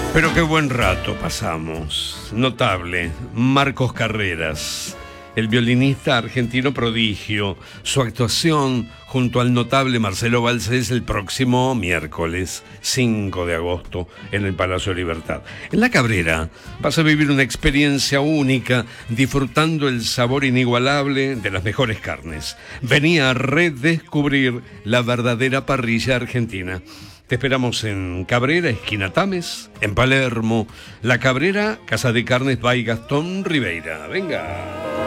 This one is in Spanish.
Pero qué buen rato pasamos. Notable. Marcos Carreras, el violinista argentino prodigio. Su actuación junto al notable Marcelo Balsés el próximo miércoles 5 de agosto en el Palacio de Libertad. En La Cabrera vas a vivir una experiencia única, disfrutando el sabor inigualable de las mejores carnes. Vení a redescubrir la verdadera parrilla argentina. Te esperamos en Cabrera, esquina Tames, en Palermo. La Cabrera, Casa de Carnes by Gastón Ribeira. Venga.